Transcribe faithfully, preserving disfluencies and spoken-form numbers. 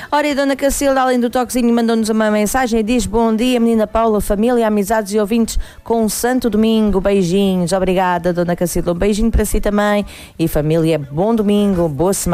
Ora, e a Dona Cacilda, além do toquezinho, mandou-nos uma mensagem e diz: bom dia, menina Paula, família, amizades e ouvintes, com um santo domingo, beijinhos. Obrigada, Dona Cacilda, um beijinho para si também. E família, bom domingo, boa semana.